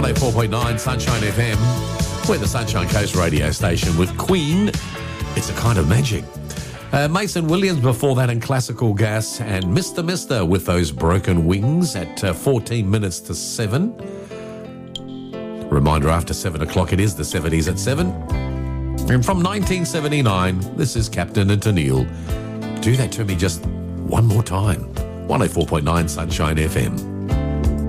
104.9 Sunshine FM. We're the Sunshine Coast radio station with Queen. It's a kind of magic. Mason Williams before that in Classical Gas, and Mr. Mister with those broken wings at 14 minutes to 7. Reminder, after 7 o'clock, it is the 70s at 7. And from 1979, this is Captain and Tennille. Do that to me just one more time. 104.9 Sunshine FM.